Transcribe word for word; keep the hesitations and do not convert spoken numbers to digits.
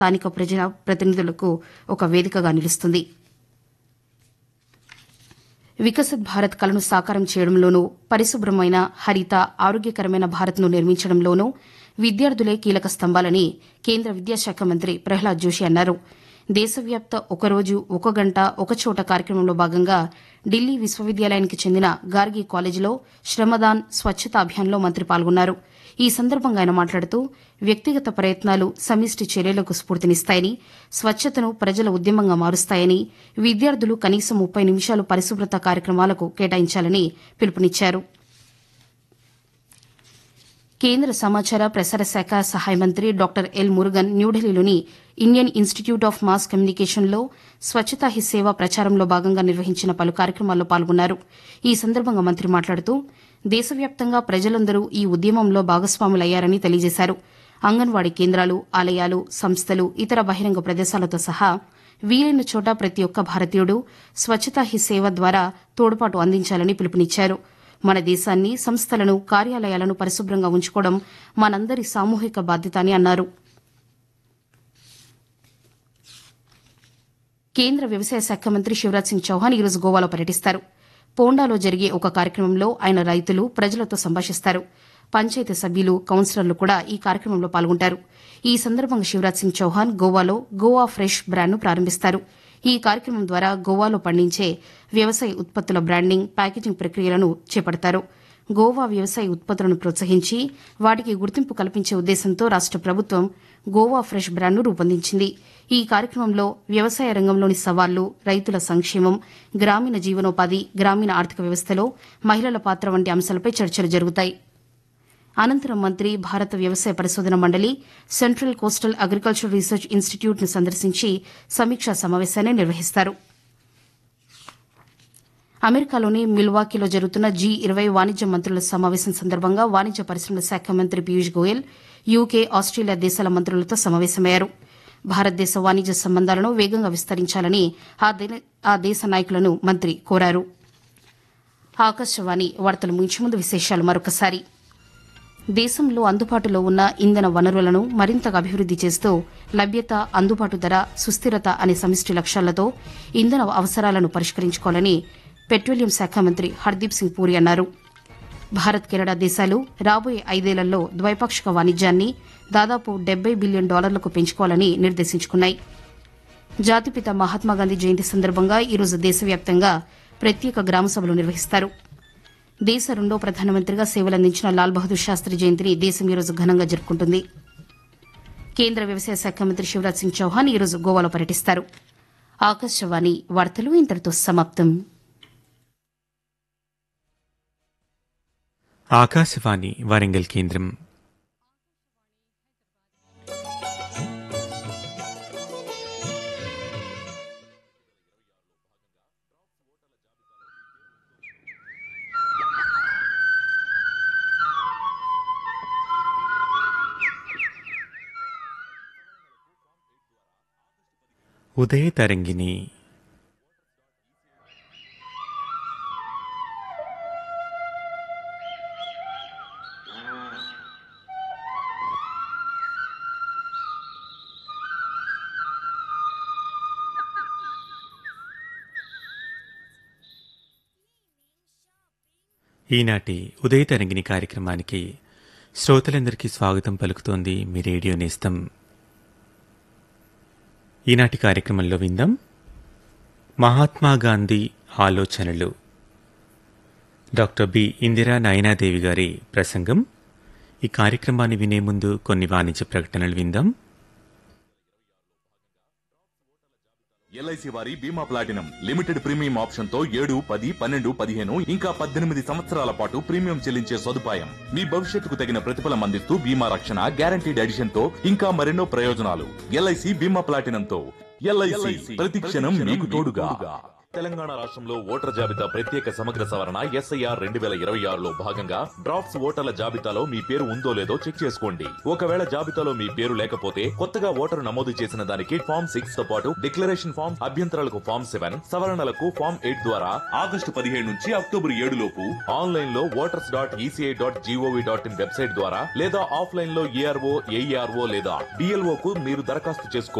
స్థానిక ప్రజా ప్రతినిధులకు ఒక వేదికగా నిలుస్తుంది. వికసిత్ భారత్ కలను సాకారం చేయడంలోనూ పరిశుభ్రమైన హరిత ఆరోగ్యకరమైన భారత్ను నిర్మించడంలోనూ విద్యార్థులే కీలక స్తంభాలని కేంద్ర విద్యాశాఖ మంత్రి ప్రహ్లాద్ జోషి అన్నారు. దేశవ్యాప్త ఒకరోజు ఒక గంట ఒకచోట కార్యక్రమంలో భాగంగా ఢిల్లీ విశ్వవిద్యాలయానికి చెందిన గార్గి కాలేజీలో శ్రమదాన్ స్వచ్ఛత అభియాన్లో మంత్రి పాల్గొన్నారు. ఈ సందర్భంగా ఆయన మాట్లాడుతూ వ్యక్తిగత ప్రయత్నాలు సమిష్టి చర్యలకు స్ఫూర్తినిస్తాయని, స్వచ్ఛతను ప్రజల ఉద్యమంగా మారుస్తాయని, విద్యార్థులు కనీసం ముప్పై నిమిషాలు పరిశుభ్రత కార్యక్రమాలకు కేటాయించాలని పిలుపునిచ్చారు. కేంద్ర సమాచార ప్రసార శాఖ సహాయ మంత్రి డాక్టర్ ఎల్ మురుగన్ న్యూఢిల్లీలోని ఇండియన్ ఇన్స్టిట్యూట్ ఆఫ్ మాస్ కమ్యూనికేషన్లో స్వచ్ఛతా హీ సేవ ప్రచారంలో భాగంగా నిర్వహించిన పలు కార్యక్రమాల్లో పాల్గొన్నారు. ఈ సందర్భంగా మంత్రి మాట్లాడుతూ దేశవ్యాప్తంగా ప్రజలందరూ ఈ ఉద్యమంలో భాగస్వాములయ్యారని తెలియజేశారు. అంగన్వాడీ కేంద్రాలు, ఆలయాలు, సంస్థలు, ఇతర బహిరంగ ప్రదేశాలతో సహా వీలైన చోట ప్రతి ఒక్క భారతీయుడు స్వచ్ఛతా హీ సేవ ద్వారా తోడ్పాటు అందించాలని పిలుపునిచ్చారు. మన దేశాన్ని, సంస్థలను, కార్యాలయాలను పరిశుభ్రంగా ఉంచుకోవడం మనందరి సామూహిక బాధ్యత అని అన్నారు. కేంద్ర వ్యవసాయ శాఖ మంత్రి శివరాజ్ సింగ్ చౌహాన్ ఈరోజు గోవాలో పర్యటిస్తారు. పోండాలో జరిగే ఒక కార్యక్రమంలో ఆయన రైతులు, ప్రజలతో సంభాషిస్తారు. పంచాయతీ సభ్యులు, కౌన్సిలర్లు కూడా ఈ కార్యక్రమంలో పాల్గొంటారు. ఈ సందర్భంగా శివరాజ్ సింగ్ చౌహాన్ గోవాలో గోవా ఫ్రెష్ బ్రాండ్ను ప్రారంభిస్తారు. ఈ కార్యక్రమం ద్వారా గోవాలో పండించే వ్యవసాయ ఉత్పత్తుల బ్రాండింగ్, ప్యాకేజింగ్ ప్రక్రియలను చేపడతారు. గోవా వ్యవసాయ ఉత్పత్తులను ప్రోత్సహించి వాటికి గుర్తింపు కల్పించే ఉద్దేశంతో రాష్ట ప్రభుత్వం గోవా ఫ్రెష్ బ్రాండ్ను రూపొందించింది. ఈ కార్యక్రమంలో వ్యవసాయ రంగంలోని సవాళ్లు, రైతుల సంక్షేమం, గ్రామీణ జీవనోపాధి, గ్రామీణ ఆర్థిక వ్యవస్థలో మహిళల పాత్ర వంటి అంశాలపై చర్చలు జరుగుతాయి. అనంతరం మంత్రి భారత వ్యవసాయ పరిశోధన మండలి, సెంట్రల్ కోస్టల్ అగ్రికల్చర్ రీసెర్చ్ ఇన్స్టిట్యూట్ను సందర్శించి సమీక్షా సమావేశాన్ని నిర్వహిస్తారు. అమెరికాలోని మిల్వాకీలో జరుగుతున్న జీ ఇరవై వాణిజ్య మంత్రుల సమావేశం సందర్భంగా వాణిజ్య పరిశ్రమల శాఖ మంత్రి పీయూష్ గోయల్ యూకే, ఆస్ట్రేలియా దేశాల మంత్రులతో సమావేశమయ్యారు. భారతదేశ వాణిజ్య సంబంధాలను వేగంగా విస్తరించాలని ఆ దేశ నాయకులను మంత్రి కోరారు. ఆకాశవాణి వార్తలు ముగించే ముందు విశేషాలు మరొకసారి. దేశంలో అందుబాటులో ఉన్న ఇంధన వనరులను మరింతగా అభివృద్ది చేస్తూ లభ్యత, అందుబాటు ధర, సుస్థిరత అనే సమిష్టి లక్ష్యాలతో ఇంధన అవసరాలను పరిష్కరించుకోవాలని పెట్రోలియం శాఖ మంత్రి హర్దీప్ సింగ్ పూరి అన్నారు. భారత్, కెనడా దేశాలు రాబోయే ఐదేళ్లలో ద్వైపాక్షిక వాణిజ్యాన్ని దాదాపు డెబ్బై బిలియన్ డాలర్లకు పెంచుకోవాలని నిర్దేశించుకున్నాయి. జాతిపిత మహాత్మాగాంధీ జయంతి సందర్భంగా ఈరోజు దేశవ్యాప్తంగా ప్రత్యేక గ్రామ సభలు నిర్వహిస్తారు. దేశ రెండో ప్రధానమంత్రిగా సేవలందించిన లాల్ బహదూర్ శాస్త్రి జయంతిని దేశం ఈరోజు ఘనంగా జరుపుకుంటుంది. కేంద్ర వ్యవసాయ శాఖ మంత్రి శివరాజ్ సింగ్ చౌహాన్ ఈరోజు గోవాలో పర్యటిస్తారు. ఆకాశవాణి వార్తలు ఇంతటితో సమాప్తం. ఆకాశవాణి వరంగల్ కేంద్రం. ఉదయ తరంగిణి. ఈనాటి ఉదయ తరంగిణి కార్యక్రమానికి శ్రోతలందరికీ స్వాగతం పలుకుతోంది మీ రేడియో నేస్తం. ఈనాటి కార్యక్రమంలో విందాం మహాత్మాగాంధీ ఆలోచనలు, డాక్టర్ బి ఇందిరా నయనాదేవి గారి ప్రసంగం. ఈ కార్యక్రమాన్ని వినే ముందు కొన్ని వాణిజ్య ప్రకటనలు విందాం. ఎల్ఐసి వారి బీమా ప్లాటినం లిమిటెడ్ ప్రీమియం ఆప్షన్ తో ఏడు, పది, పన్నెండు, పదిహేను ఇంకా పద్దెనిమిది సంవత్సరాల పాటు ప్రీమియం చెల్లించే సదుపాయం. మీ భవిష్యత్తుకు తగిన ప్రతిఫలం అందిస్తూ బీమా రక్షణ, గ్యారంటీడ్ ఎడిషన్ తో ఇంకా మరెన్నో ప్రయోజనాలు. ఎల్ఐసి బీమా ప్లాటినం తో ఎల్ఐసి ప్రతి క్షణం మీకు తోడుగా. తెలంగాణ రాష్ట్రంలో ఓటర్ జాబితా ప్రత్యేక సమగ్ర సవరణ ఎస్ఐఆర్ రెండు వేల ఇరవై ఆరులో భాగంగా డ్రాఫ్ట్స్ ఓటర్ల జాబితాలో మీ పేరు ఉందో లేదో చెక్ చేసుకోండి. ఒకవేళ జాబితాలో మీ పేరు లేకపోతే కొత్తగా ఓటరు నమోదు చేసిన దానికి ఫామ్ సిక్స్ తో పాటు డిక్లరేషన్ ఫామ్, అభ్యంతరాలకు ఫామ్ సెవెన్, సవరణలకు ఫామ్ ఎయిట్ ద్వారా ఆగస్టు పదిహేడు నుంచి అక్టోబర్ ఏడు లోపు ఆన్లైన్ లో voters dot ECI dot GOV dot in website ద్వారా లేదా ఆఫ్లైన్ లో ఏఆర్ఓ, ఏఈఆర్ఓ లేదా డిఎల్ఓ కు మీరు దరఖాస్తు చేసుకో